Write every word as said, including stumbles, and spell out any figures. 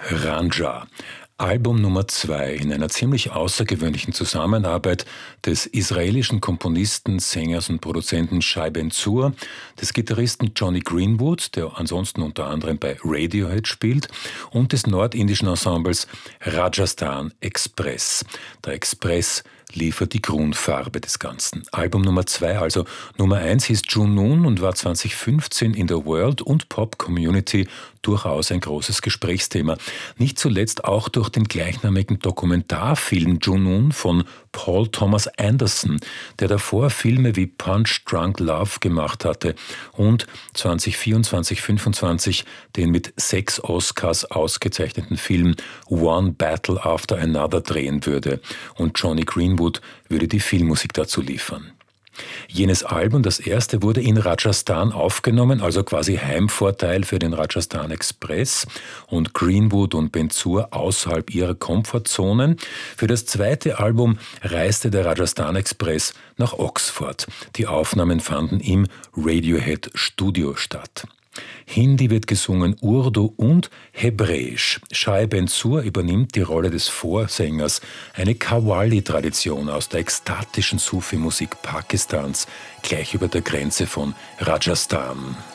Ranja. Album Nummer zwei in einer ziemlich außergewöhnlichen Zusammenarbeit des israelischen Komponisten, Sängers und Produzenten Shai Ben-Tzur, des Gitarristen Jonny Greenwood, der ansonsten unter anderem bei Radiohead spielt, und des nordindischen Ensembles Rajasthan Express. Der Express liefert die Grundfarbe des Ganzen. Album Nummer zwei, also Nummer eins, hieß Junoon und war zwanzig fünfzehn in der World- und Pop-Community durchaus ein großes Gesprächsthema. Nicht zuletzt auch durch den gleichnamigen Dokumentarfilm Junoon von Paul Thomas Anderson, der davor Filme wie Punch Drunk Love gemacht hatte und zwanzig vierundzwanzig fünfundzwanzig den mit sechs Oscars ausgezeichneten Film One Battle After Another drehen würde. Und Jonny Greenwood würde die Filmmusik dazu liefern. Jenes Album, das erste, wurde in Rajasthan aufgenommen, also quasi Heimvorteil für den Rajasthan Express und Greenwood und Ben-Tzur außerhalb ihrer Komfortzonen. Für das zweite Album reiste der Rajasthan Express nach Oxford. Die Aufnahmen fanden im Radiohead Studio statt. Hindi wird gesungen, Urdu und Hebräisch. Shai Ben-Tzur übernimmt die Rolle des Vorsängers, eine Qawwali-Tradition aus der ekstatischen Sufi-Musik Pakistans, gleich über der Grenze von Rajasthan.